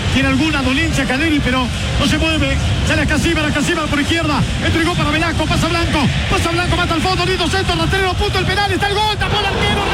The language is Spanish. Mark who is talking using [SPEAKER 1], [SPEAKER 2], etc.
[SPEAKER 1] tiene alguna dolencia Canelli, pero no se mueve. Sale a Casíbar por izquierda. Entregó para Velasco, pasa Blanco, mata al fondo, lindo centro, rastrero, punto el penal, está el gol, tapó el arquero.